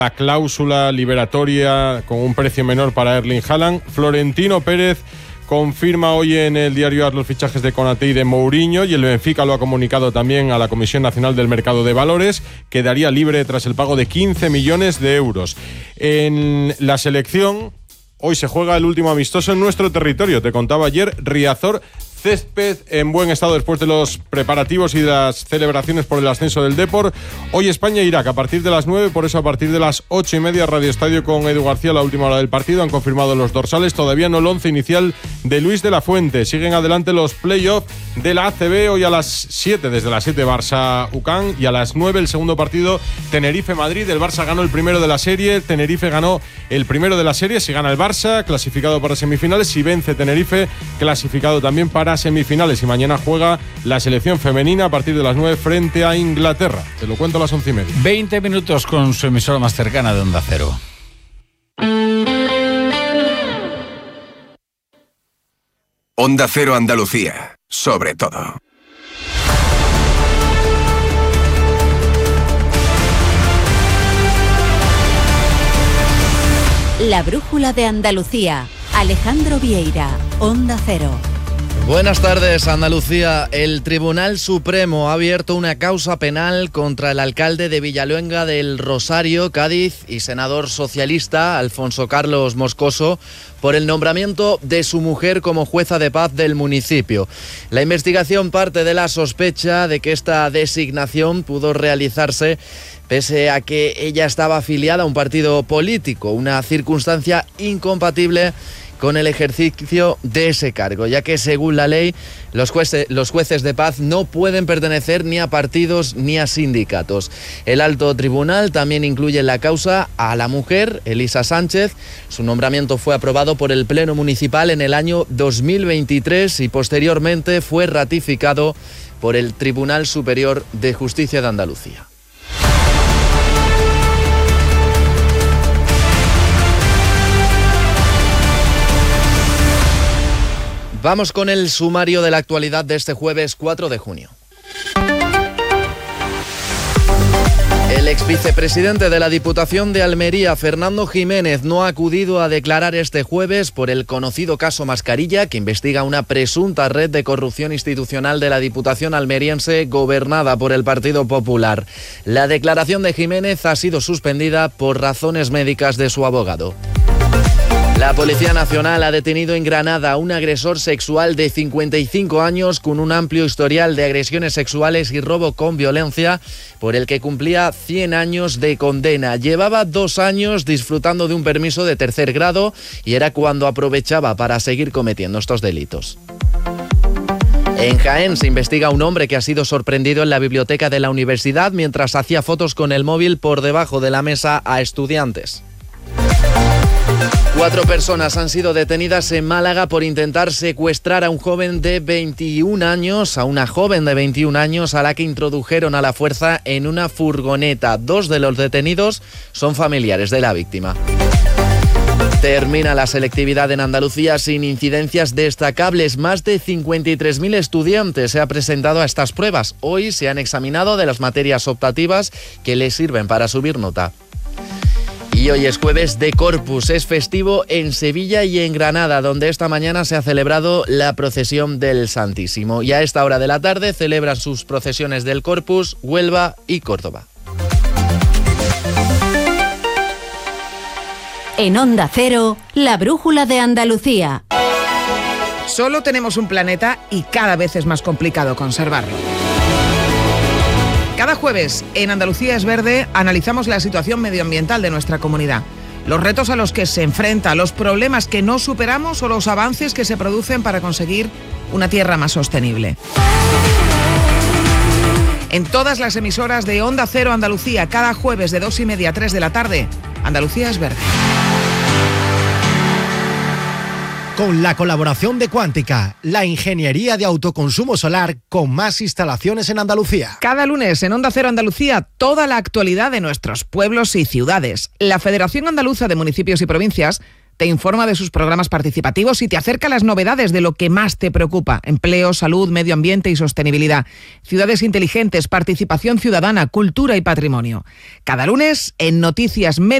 la cláusula liberatoria con un precio menor para Erling Haaland. Florentino Pérez confirma hoy en el diario AS los fichajes de Konaté y de Mourinho, y el Benfica lo ha comunicado también a la Comisión Nacional del Mercado de Valores. Quedaría libre tras el pago de 15 millones de euros. En la selección, hoy se juega el último amistoso en nuestro territorio. Te contaba ayer, Riazor, césped en buen estado después de los preparativos y de las celebraciones por el ascenso del Depor. Hoy España-Irak a partir de las 9, por eso a partir de las 8:30 Radio Estadio con Edu García, la última hora del partido. Han confirmado los dorsales, todavía no el 11 inicial de Luis de la Fuente. Siguen adelante los play-offs de la ACB, hoy a las 7, desde las 7 Barça-UCAM, y a las 9 el segundo partido Tenerife-Madrid. El Barça ganó el primero de la serie, Tenerife ganó el primero de la serie. Si gana el Barça, clasificado para semifinales. Si vence Tenerife, clasificado también para semifinales. Y mañana juega la selección femenina a partir de las 9 frente a Inglaterra. Te lo cuento a las 11:30. 20 minutos con su emisora más cercana de Onda Cero. Onda Cero Andalucía, sobre todo. La brújula de Andalucía. Alejandro Vieira, Onda Cero. Buenas tardes, Andalucía. El Tribunal Supremo ha abierto una causa penal contra el alcalde de Villaluenga del Rosario, Cádiz, y senador socialista Alfonso Carlos Moscoso por el nombramiento de su mujer como jueza de paz del municipio. La investigación parte de la sospecha de que esta designación pudo realizarse pese a que ella estaba afiliada a un partido político, una circunstancia incompatible con el ejercicio de ese cargo, ya que según la ley los jueces de paz no pueden pertenecer ni a partidos ni a sindicatos. El alto tribunal también incluye en la causa a la mujer, Elisa Sánchez. Su nombramiento fue aprobado por el Pleno Municipal en el año 2023 y posteriormente fue ratificado por el Tribunal Superior de Justicia de Andalucía. Vamos con el sumario de la actualidad de este jueves 4 de junio. El exvicepresidente de la Diputación de Almería, Fernando Jiménez, no ha acudido a declarar este jueves por el conocido caso Mascarilla, que investiga una presunta red de corrupción institucional de la Diputación almeriense gobernada por el Partido Popular. La declaración de Jiménez ha sido suspendida por razones médicas de su abogado. La Policía Nacional ha detenido en Granada a un agresor sexual de 55 años con un amplio historial de agresiones sexuales y robo con violencia, por el que cumplía 100 años de condena. Llevaba 2 años disfrutando de un permiso de 3er grado y era cuando aprovechaba para seguir cometiendo estos delitos. En Jaén se investiga a un hombre que ha sido sorprendido en la biblioteca de la universidad mientras hacía fotos con el móvil por debajo de la mesa a estudiantes. 4 personas han sido detenidas en Málaga por intentar secuestrar a un joven de 21 años, a una joven de 21 años a la que introdujeron a la fuerza en una furgoneta. 2 de los detenidos son familiares de la víctima. Termina la selectividad en Andalucía sin incidencias destacables. Más de 53.000 estudiantes se han presentado a estas pruebas. Hoy se han examinado de las materias optativas que les sirven para subir nota. Y hoy es jueves de Corpus, es festivo en Sevilla y en Granada, donde esta mañana se ha celebrado la procesión del Santísimo. Y a esta hora de la tarde celebran sus procesiones del Corpus, Huelva y Córdoba. En Onda Cero, la brújula de Andalucía. Solo tenemos un planeta y cada vez es más complicado conservarlo. Cada jueves en Andalucía es Verde analizamos la situación medioambiental de nuestra comunidad, los retos a los que se enfrenta, los problemas que no superamos o los avances que se producen para conseguir una tierra más sostenible. En todas las emisoras de Onda Cero Andalucía, cada jueves de 2:30 a 3 de la tarde, Andalucía es Verde. Con la colaboración de Cuántica, la ingeniería de autoconsumo solar con más instalaciones en Andalucía. Cada lunes en Onda Cero Andalucía, toda la actualidad de nuestros pueblos y ciudades. La Federación Andaluza de Municipios y Provincias te informa de sus programas participativos y te acerca las novedades de lo que más te preocupa: empleo, salud, medio ambiente y sostenibilidad, ciudades inteligentes, participación ciudadana, cultura y patrimonio. Cada lunes en Noticias Media